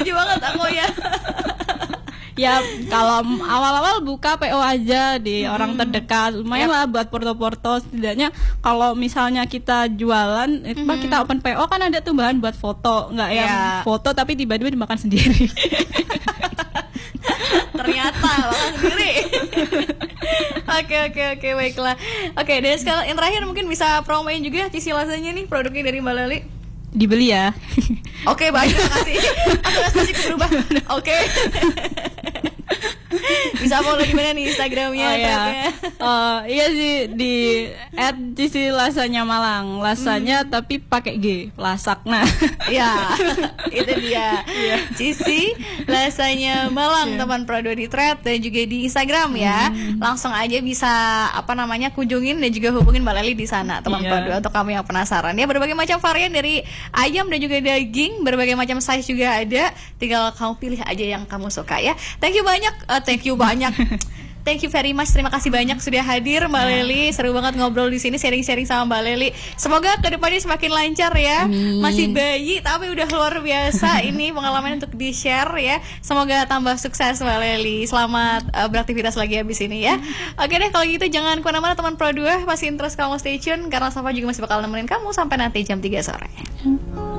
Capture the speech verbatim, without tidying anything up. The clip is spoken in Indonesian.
Setuju banget aku ya. Ya kalau awal-awal buka P O aja di Hmm. orang terdekat, lumayan Yap. lah buat porto-porto. Setidaknya kalau misalnya kita jualan, eh, Pak, kita open P O kan ada tuh bahan buat foto, nggak yang Ya. foto tapi tiba-tiba dimakan sendiri. Ternyata makan sendiri. Oke oke oke baiklah. Oke, dan sekarang yang terakhir mungkin bisa promoin juga Cici Lasanya nih, produknya dari Mbak Leli. Dibeli ya. Oke, baik, terima kasih. Aku masih berubah. Oke. Bisa follow di mana nih Instagramnya? Oh ya, tagnya? oh, iya sih di at Cici Lasanya Malang, lasanya Hmm. tapi pakai G, Lasakna. Ya, itu dia. Cici Lasanya Malang, Iya. teman Prado di thread dan juga di Instagram ya. Langsung aja bisa apa namanya kunjungin dan juga hubungin Mbak Leli di sana, teman Iya. Prado, untuk kamu yang penasaran. Ya, berbagai macam varian dari ayam dan juga daging, berbagai macam size juga ada. Tinggal kamu pilih aja yang kamu suka ya. Thank you banyak, eh, thank you banyak. Thank you very much. Terima kasih banyak sudah hadir Mbak Leli. Seru banget ngobrol di sini, sharing-sharing sama Mbak Leli. Semoga kedepannya semakin lancar ya. Amin. Masih bayi tapi udah luar biasa ini pengalaman untuk di-share ya. Semoga tambah sukses Mbak Leli. Selamat uh, beraktivitas lagi habis ini ya. Oke deh, kalau gitu jangan kemana-mana teman Pro dua. Masih terus kamu stay tune karena Safa juga masih bakal nemenin kamu sampai nanti jam tiga sore.